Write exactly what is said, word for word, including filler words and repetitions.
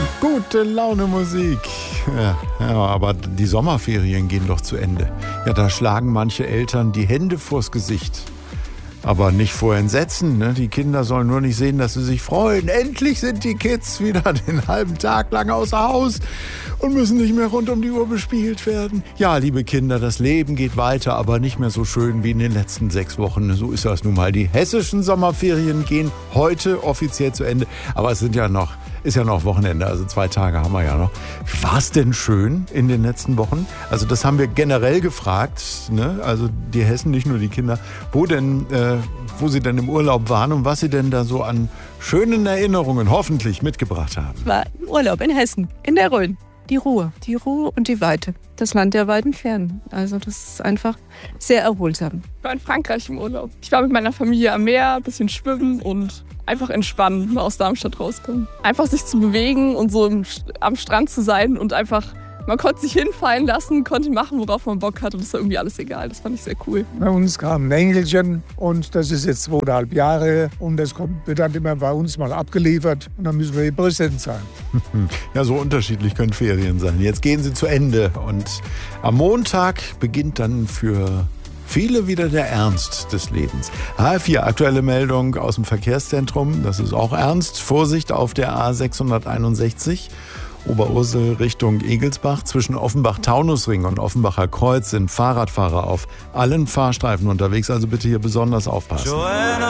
Gute Laune Musik. Ja, ja, aber die Sommerferien gehen doch zu Ende. Ja, da schlagen manche Eltern die Hände vors Gesicht. Aber nicht vor Entsetzen, ne? Die Kinder sollen nur nicht sehen, dass sie sich freuen. Endlich sind die Kids wieder den halben Tag lang außer Haus und müssen nicht mehr rund um die Uhr bespielt werden. Ja, liebe Kinder, das Leben geht weiter, aber nicht mehr so schön wie in den letzten sechs Wochen. So ist das nun mal. Die hessischen Sommerferien gehen heute offiziell zu Ende. Aber es sind ja noch, ist ja noch Wochenende, also zwei Tage haben wir ja noch. War es denn schön in den letzten Wochen? Also das haben wir generell gefragt, ne? Also die Hessen, nicht nur die Kinder, wo denn, äh, wo sie denn im Urlaub waren und was sie denn da so an schönen Erinnerungen hoffentlich mitgebracht haben. War im Urlaub in Hessen, in der Rhön. Die Ruhe, die Ruhe und die Weite. Das Land der weiten Fernen. Also das ist einfach sehr erholsam. Ich war in Frankreich im Urlaub. Ich war mit meiner Familie am Meer, ein bisschen schwimmen und einfach entspannen, mal aus Darmstadt rauskommen. Einfach sich zu bewegen und so im, am Strand zu sein und einfach, man konnte sich hinfallen lassen, konnte machen, worauf man Bock hat und es war irgendwie alles egal. Das fand ich sehr cool. Bei uns kam ein Engelchen und das ist jetzt zweieinhalb Jahre und das kommt, wird dann immer bei uns mal abgeliefert und dann müssen wir präsent sein. Ja, so unterschiedlich können Ferien sein. Jetzt gehen sie zu Ende und am Montag beginnt dann für viele wieder der Ernst des Lebens. H R vier, aktuelle Meldung aus dem Verkehrszentrum. Das ist auch ernst. Vorsicht auf der A sechshunderteinundsechzig. Oberursel Richtung Egelsbach. Zwischen Offenbach-Taunusring und Offenbacher Kreuz sind Fahrradfahrer auf allen Fahrstreifen unterwegs. Also bitte hier besonders aufpassen.